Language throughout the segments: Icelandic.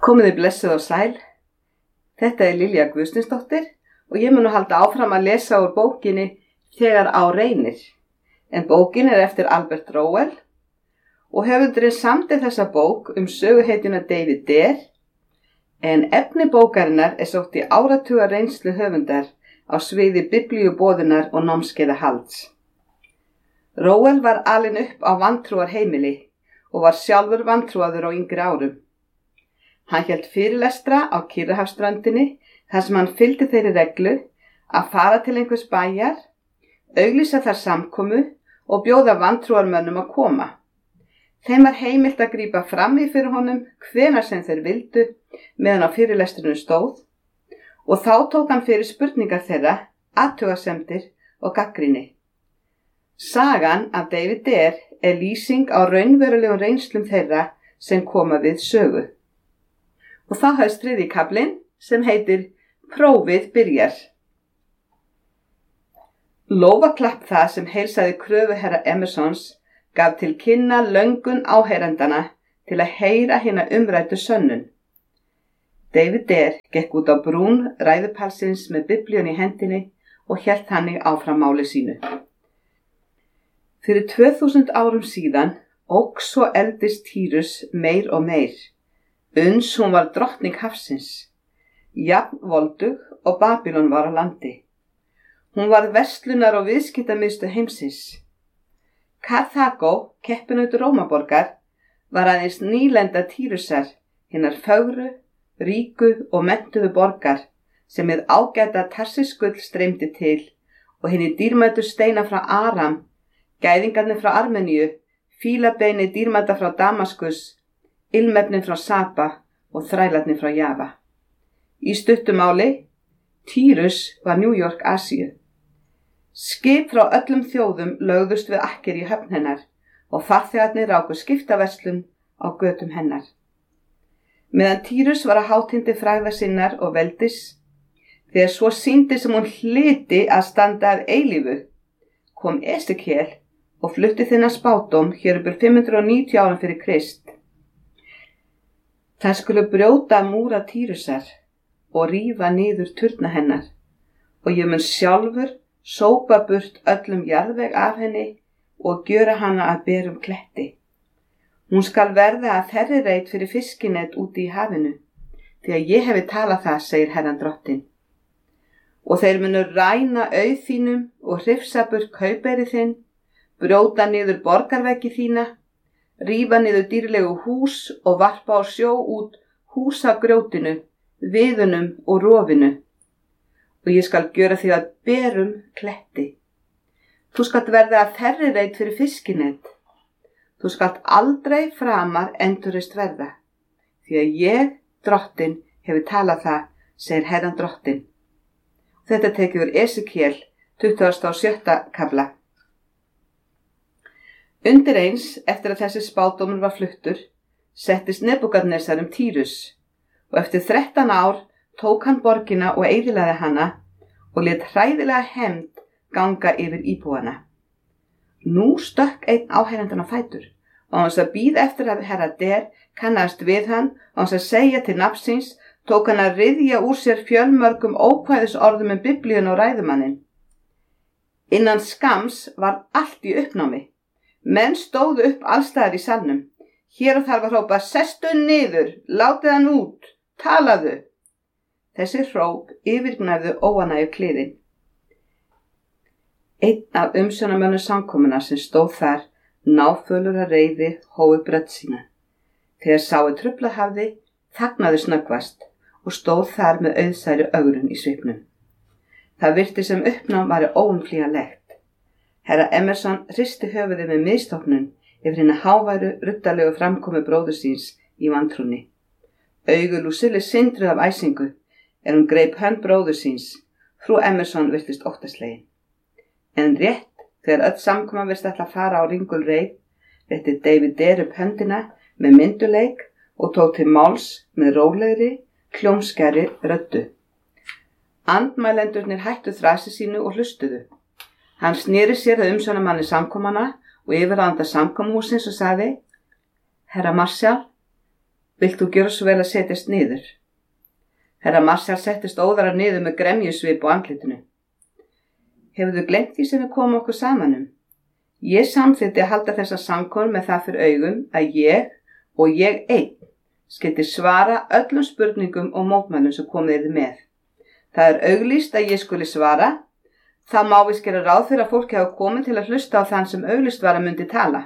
Komiði blessuð og sæl. Þetta Lilja Guðsteinsdóttir og ég mun halda áfram að lesa úr bókinni Þegar á reynir. En bókin eftir Albert Rowell og höfundurinn samdi þessa bók söguhetjuna David Dare, en efni bókarinnar sótt í áratuga reynslu höfundar á sviði biblíuboðunar og námskeiðahalds. Rowell var alinn upp á vantrúarheimili og var sjálfur vantrúaður á yngri árum. Hann hélt fyrirlestra á Kyrrahafsströndinni þar sem hann fylgdi þeirri reglu að fara til einhvers bæjar, auglýsa þar samkomu og bjóða vantrúarmönnum að koma. Þeim var heimilt að grípa fram í fyrir honum hvenær sem þeir vildu meðan á fyrirlestrinu stóð og þá tók hann fyrir spurningar þeirra, athugasemdir og gagnrýni. Sagan af David Dare lýsing á raunverulegum reynslum þeirra sem koma við sögu. Og þá hefst þriðji kaflinn sem heitir Prófið byrjar. Lófaklapp það sem heilsaði kröfuherra Emersons gaf til kynna löngun áheyrendana til að heyra hina umræddu sönnun. David Dare gekk út á brún ræðupallsins með biblíun í hendinni og hélt þannig áfram máli sínu. Fyrir 2000 árum síðan óx og eldist Týrus meir og meir. Uns hún var drottning hafsins, jafn voldug og Babylon var á landi. Hún varð verslunar- og viðskiptamiðstöð heimsins. Karþagó, keppinaut Rómaborgar, var aðeins nýlenda Týrusar, hinnar fögru, ríku og menntuðu borgar sem með ágæta Tarsisgull streymdi til og hinni dýrmætu steina frá Aram, gæðingarnir frá Armeníu, fílabeini dýrmæta frá Damaskus, ilmefnin frá Saba og þrælarnir frá Java. Í stuttu máli, Týrus var New York Asíu. Skip frá öllum þjóðum lögðust við akkir í höfn hennar og farþegarnir ráku skiptaverslun á götum hennar. Meðan Týrus var að hátindi frægðar sinnar og veldis, þegar svo sýndi sem hún hlyti að standa af eilífu, kom Esekiel og flutti þennan spádóm hér upp 590 árum fyrir Krist. Það skulu brjóta múra Týrusar og rífa niður turna hennar og ég mun sjálfur sópa burt öllum jarðveg af henni og gjöra hana að berum kletti. Hún skal verða að þerrireit fyrir fiskinet úti í hafinu, því að ég hefi talað það, segir Herran drottinn. Og þeir munu ræna auð þínum og hrifsa burt kaupeyri þinn, brjóta niður borgarveggi þína, rífa niður dýrlegu hús og varpa á sjó út húsagrjótinu, viðunum og rofinu. Og ég skal gjöra því að berum kletti. Þú skalt verða að þerrireit fyrir fiskinet. Þú skalt aldrei framar endurreist verða, því að ég, drottinn, hefi talað það, segir Herran drottinn. Þetta tekið úr Esekiel 27. kafla. Undir eins, eftir að þessi spádómur var fluttur, settist Nebúkadnesar Týrus og eftir 13 ár tók hann borgina og eyðilagði hana og lét hræðilega hefnd ganga yfir íbúana. Nú stökk einn áheyrandan á fætur og hans að bíða eftir að herra Der kannast við hann og hans að segja til nafnsins tók hann að ryðja úr sér fjölmörgum ókvæðisorðum biblíun og ræðumanninn. Innan skams var allt í uppnámi. Menn stóðu upp allstaðar í salnum. Hér og þar var hrópa, sestu niður, látið hann út, talaðu. Þessi hróp yfirgnæfðu óánægju kliðin. Einn af umsjónarmönnum samkomunnar sem stóð þar, náfölur að reiði, hófu rödd sína. Þegar sáu truflað hafði, þagnaði snöggvast og stóð þar með auðsæri ögrun í svipnum. Það virti sem uppnám væri óumflýjanlegt. Herra Emerson hristi höfuðið með misstofnun yfir hinna háværu, ruddarlegu framkomu bróður síns í vantrúnni. Augu Lucille sindruð af æsingu hún greip hönd bróður síns. Frú Emerson virtist óttaslegin. En rétt, þegar öll samkoma virtist ætla að fara á ringulreið, rétti David Dare upp höndina með mynduleik og tók til máls með rólegri, kljómskæri röddu. Andmælendurnir hættu þrasi sínu og hlustuðu. Hann sneri sér að umsjónarmanni samkomana og yfirráðanda samkomuhússins og sagði, Herra Marshall, Vilt þú gjöra svo vel að setjast niður? Herra Marshall settist óðara niður með gremjusvip á andlitinu. Hefur þú gleymt því sem við komum okkur saman um? Ég samþykkti að halda þessa samkomu með það fyrir augum að ég og ég einn skyldi svara öllum spurningum og mótmælum sem komið yrði með. Það er auglýst að ég skuli svara. Það má víst gera ráð fyrir að fólki hafa komið til að hlusta á þann sem auglýst var að myndi tala.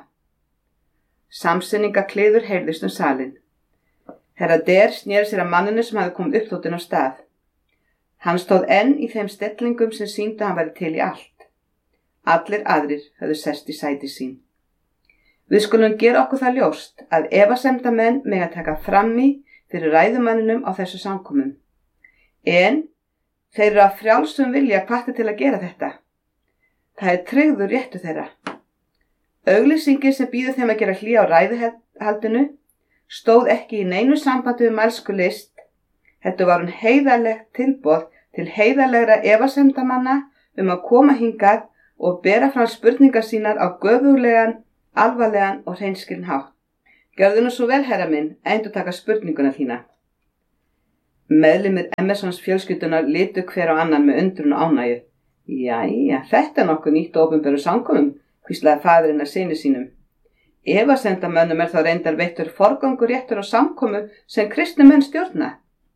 Samsyningakliður heyrðist salinn. Herra Dare sneri sér að manninu sem hafði komið uppþóttinn á stað. Hann stóð enn í þeim stellingum sem sýndu að hann væri til í allt. Allir aðrir höfðu sest í sæti sín. Við skulum gera okkur það ljóst að efasemdamenn mega taka frammi fyrir ræðumanninum á þessu samkomum. En þeir eru að frjálsum vilja hvattir til að gera þetta. Það er tryggður réttur þeirra. Auglýsingin sem býður þeim að gera hlé á ræðuhaldinu stóð ekki í neinu sambandi við mælsku list. Þetta var heiðarlegt tilboð til heiðarlegra efasemdamanna að koma hingað og bera fram spurningar sínar á göfuglegan, alvarlegan og hreinskilinn hátt. Gjörðu nú svo vel, herra minn, endurtaka spurninguna þína. Meðlimir Emersons fjölskyldunar litu hver á annan með undrun og ánægju. Jæja, þetta er nokkuð nýtt og opinberu samkomum, hvíslaði faðirinn að syni sínum. Efasemdamönnum er þá reyndar veittur forgangur réttur á samkomu sem kristnir menn stjórna.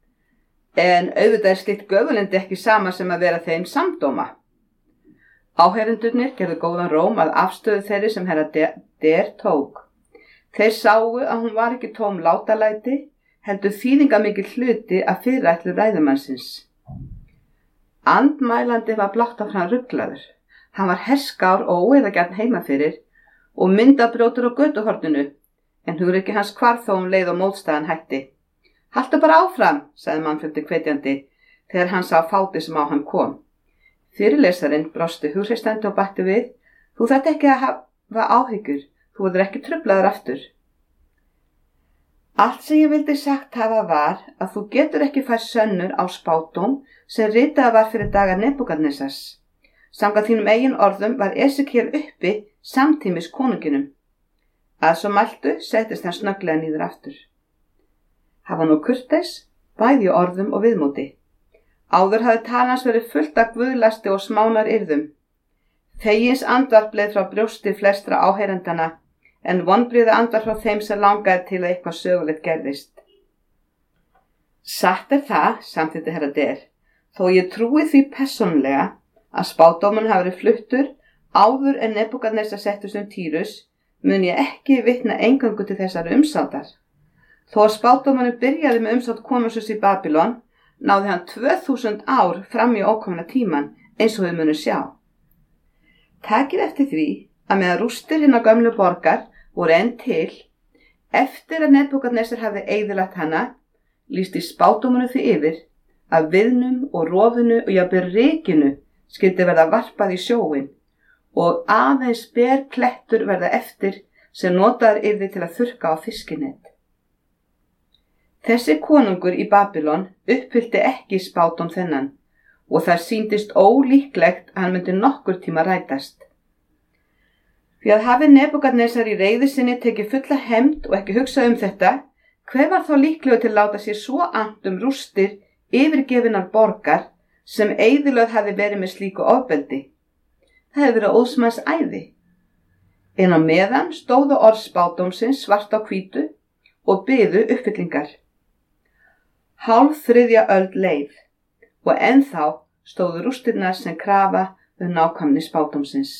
En auðvitað er slíkt göfulindi ekki sama sem að vera þeim samdóma. Áheyrendurnir gerðu góðan róm að afstöðu þeirri sem herra Dare tók. Þeir sáu að hún var ekki tóm látalæti, heldur þýðingamikill hluti af fyrirætlu ræðumannsins. Andmælandi var blátt af hann ruglaður. Hann var herskár og óeirðagjarn heima fyrir og myndabrjótur á götuhorninu, en hugrekki hans hvarf þó leið og mótstaðan hætti. Haltu bara áfram, sagði mannfjöldi hvetjandi, þegar hann sá fáti sem á hann kom. Fyrirlesarinn brosti hugreistandi og bætti við, þú þarft ekki að hafa áhyggjur, þú verður ekki truflaður aftur. Allt sem ég vildi sagt hafa var að þú getur ekki fært sönnur á spádóm sem ritaða var fyrir daga Nebúkadnesars. Samkvæmt þínum eigin orðum var Esekiel uppi samtímis konunginum. Að svo mæltu settist hann snögglega niður aftur. Hafa nú kurteis, bæði í orðum og viðmóti. Áður hafði talans verið fullt af guðlasti og smánar yrðum. Þegins andvarp leið frá brjósti flestra áheyrendana, en vonbrigði andvarp frá þeim sem langaði til að eitthvað sögulegt gerðist. Satt er það, samþykkti herra Dare, þó ég trúi því persónulega að spádómurinn hafi verið fluttur áður en Nebúkadnesar settust Týrus, mun ég ekki vitna eingöngu til þessari umsátar. Þó að spádómurinn byrjaði með umsátt konungsins í Babylon, náði hann 2000 ár fram í ókomna tíman eins og við munum sjá. Takið eftir því að meðan rústir hinna gömlu borgar voru enn til, eftir að Nebúkadnesar hafði eyðilagt hana, lýsti spádómurinn því yfir að viðnum og rofinu og jafnvel rykinu skyldi verða varpað í sjóinn og aðeins ber klettur verða eftir sem notaður yrði til að þurrka á fiskinett. Þessi konungur í Babylon uppfyllti ekki spádóm þennan og það sýndist ólíklegt að hann myndi nokkur tíma rætast. Því að hafi Nebúkadnesar í reiði sinni tekið fulla hefnd og ekki hugsað þetta, hver var þá líklegur til að láta sér svo annt rústir yfirgefinnar borgar sem eyðilögð hafi verið með slíku ofbeldi? Það hefði verið óðsmanns æði. En á meðan stóðu orð spádómsins svart á hvítu og biðu uppfyllingar. Hálf þriðja öld leið og ennþá stóðu rústirnar sem krafa nákvæmni spádómsins.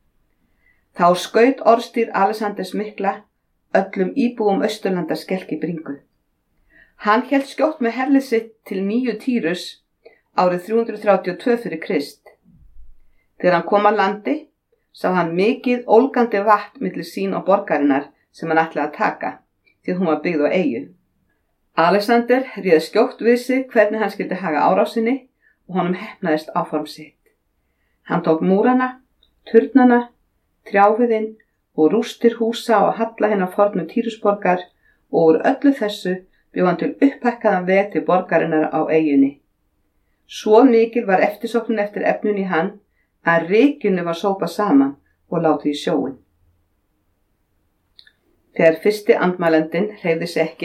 Þá skaut orðstýr Alexanders mikla öllum íbúum Austurlanda skelk í bringu. Hann hélt skjótt með herlið sitt til nýju Týrus árið 332 fyrir Krist. Þegar hann kom að landi, sá hann mikið ólgandi vatn milli sín og borgarinnar sem hann ætlaði að taka, því hún var byggð á eyju. Alexander réð skjótt við sig hvernig hann skyldi haga árásinni og honum heppnaðist áform sitt. Hann tók múrana, turnana, trjáviðinn og rústir húsa og halla hinna fornu Týrusborgar og úr öllu þessu bjó hann til upphækkaðan veg til borgarinnar á eyjunni. Svo mikil var eftirsóknin eftir efnun í hann að rykinu var sópað saman og látið í sjóinn. Þegar fyrsti andmælendinn hreyfði sig ekki,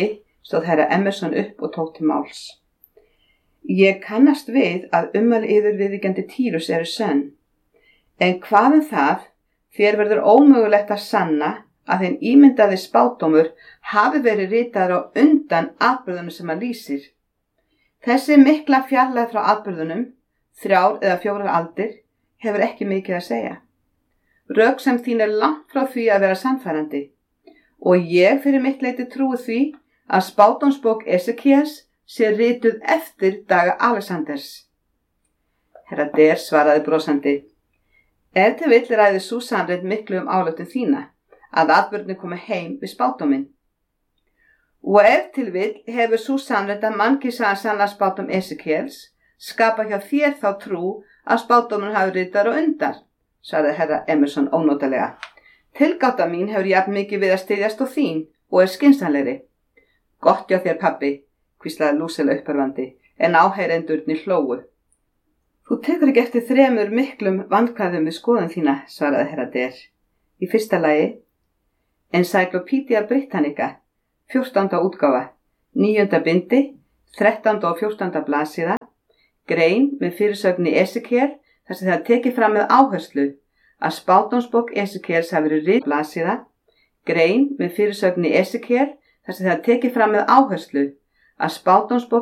stóð herra Emerson upp og tók til máls. Ég kannast við að ummæli yður viðvíkjandi Týrus eru sönn. En hvað það? Þér verður ómögulegt að sanna að hinn ímyndaði spádómur hafi verið ritaður á undan atburðunum sem hann lýsir. Þessi mikla fjarlægð frá atburðunum, 3 eða 4 aldir, hefur ekki mikið að segja. Röksemd þín langt frá því að vera sannfærandi og ég fyrir mitt leyti trúi því að spádómsbók Esekíels sé rituð eftir daga Alexanders. Herra Der svaraði brosandi: Ef til vill ræði sú sannreynd miklu ályktun þína, að atburðirnir komi heim við spádóminn. Og ef til vill hefur sú sannreynd að mannkynsagan sanna spádóm Esekíels skapa hjá þér þá trú að spádóminn hafi ritaður á undan, sagði herra Emerson ónotalega. Tilgáta mín hefur jafn mikið við að styðjast á þín og er skynsamlegri. Gott hjá þér, pabbi, hvíslaði Lúsela uppörvandi, en áheyrendurnir hlógu. Þú tekur ekki eftir 3 miklum vandkvæðum við skoðun þína, svaraði herra Der. Í fyrsta lagi, Encyclopedia Britannica, 14. útgáfa, 9. bindi, 13. og 14. blaðsíða, grein með fyrirsögn í Esekíel, þar sem það tekið fram með áherslu að spádómsbók Esekíels hafi verið rituð blaðsíða, grein með fyrirsögn í Esekíel, þar sem það tekið fram með áherslu að spádómsbók